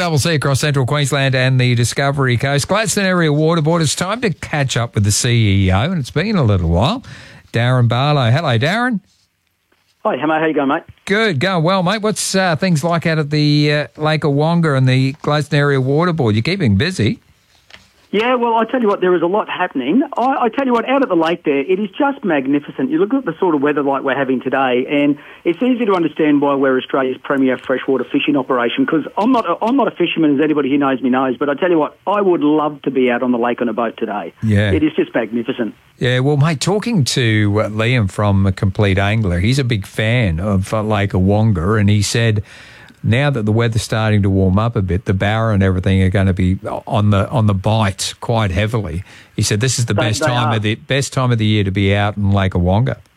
double C across central Queensland and the Discovery Coast. Gladstone Area Water Board. It's time to catch up with the CEO, and it's been a little while. Darren Barlow. Hello, Darren. Hi, how you going, mate? Good, going well, mate. What's things like out at the Lake of Wonga and the Gladstone Area Water Board? You're keeping busy. Yeah, well, I tell you what, there is a lot happening. I tell you what, out at the lake there, it is just magnificent. You look at the sort of weather like we're having today, and it's easy to understand why we're Australia's premier freshwater fishing operation, because I'm not a fisherman, as anybody who knows me knows, but I tell you what, I would love to be out on the lake on a boat today. Yeah. It is just magnificent. Yeah, well, mate, talking to Liam from Complete Angler, he's a big fan of Lake of Wonga, and he said now that the weather's starting to warm up a bit, the barra and everything are going to be on the bite quite heavily. He said this is the best time of the year to be out in Lake of Wonga.